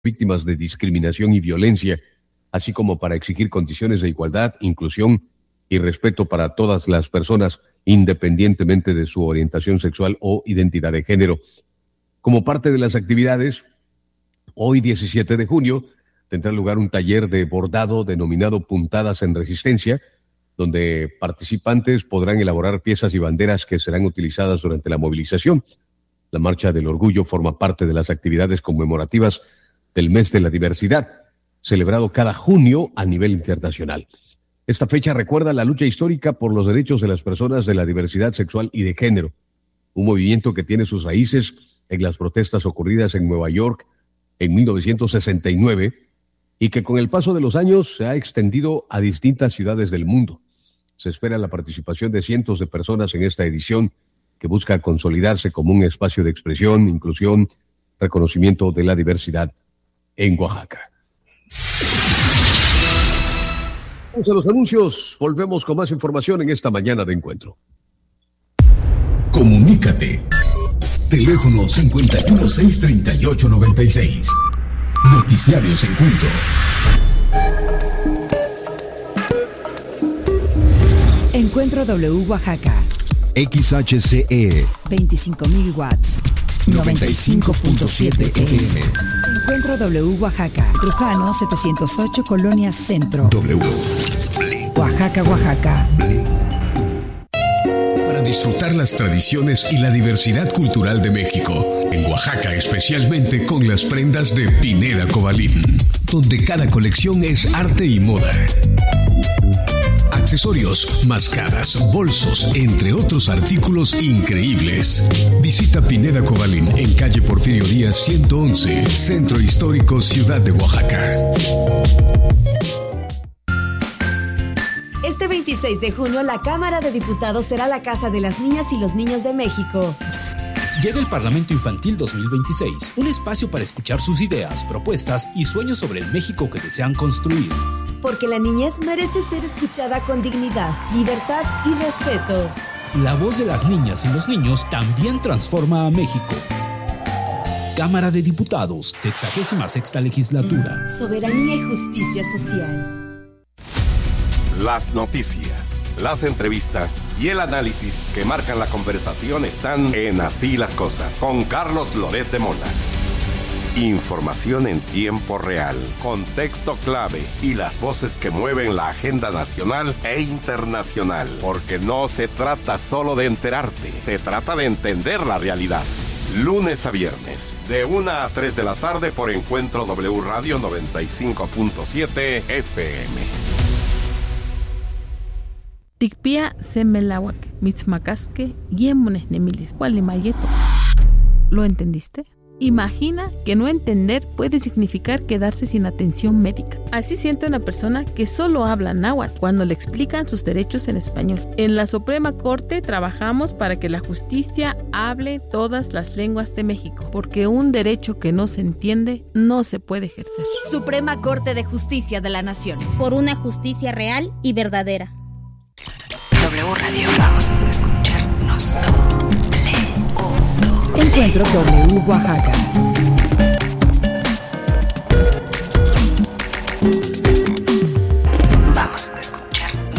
víctimas de discriminación y violencia, así como para exigir condiciones de igualdad, inclusión y respeto para todas las personas, independientemente de su orientación sexual o identidad de género. Como parte de las actividades, hoy 17 de junio, tendrá lugar un taller de bordado denominado Puntadas en Resistencia, donde participantes podrán elaborar piezas y banderas que serán utilizadas durante la movilización. La Marcha del Orgullo forma parte de las actividades conmemorativas del Mes de la Diversidad, celebrado cada junio a nivel internacional. Esta fecha recuerda la lucha histórica por los derechos de las personas de la diversidad sexual y de género, un movimiento que tiene sus raíces en las protestas ocurridas en Nueva York en 1969 y que con el paso de los años se ha extendido a distintas ciudades del mundo. Se espera la participación de cientos de personas en esta edición que busca consolidarse como un espacio de expresión, inclusión, reconocimiento de la diversidad en Oaxaca. Vamos a los anuncios. Volvemos con más información en esta mañana de encuentro. Comunícate. Teléfono 5163896. Noticiarios Encuentro. Encuentro W Oaxaca. XHCE 25.000 watts. 95.7 FM. Encuentro W Oaxaca. Trujano 708 Colonia Centro. W. Oaxaca, Oaxaca. Para disfrutar las tradiciones y la diversidad cultural de México, en Oaxaca especialmente con las prendas de Pineda Cobalín, donde cada colección es arte y moda. Accesorios, mascadas, bolsos, entre otros artículos increíbles. Visita Pineda Cobalín en calle Porfirio Díaz 111, Centro Histórico, Ciudad de Oaxaca. Este 26 de junio, la Cámara de Diputados será la casa de las niñas y los niños de México. Llega el Parlamento Infantil 2026, un espacio para escuchar sus ideas, propuestas y sueños sobre el México que desean construir. Porque la niñez merece ser escuchada con dignidad, libertad y respeto. La voz de las niñas y los niños también transforma a México. Cámara de Diputados, 66ª Legislatura. Soberanía y justicia social. Las noticias, las entrevistas y el análisis que marcan la conversación están en Así las Cosas, con Carlos Loret de Mola. Información en tiempo real, contexto clave y las voces que mueven la agenda nacional e internacional. Porque no se trata solo de enterarte, se trata de entender la realidad. Lunes a viernes, de 1 a 3 de la tarde por Encuentro W Radio 95.7 FM. Tikpia semelawak, mitzmacasque, yemones nemilis, gualimayeto. ¿Lo entendiste? Imagina que no entender puede significar quedarse sin atención médica. Así siente una persona que solo habla náhuatl cuando le explican sus derechos en español. En la Suprema Corte trabajamos para que la justicia hable todas las lenguas de México, porque un derecho que no se entiende no se puede ejercer. Suprema Corte de Justicia de la Nación. Por una justicia real y verdadera. W Radio, vamos a escucharnos. Encuentro W Oaxaca.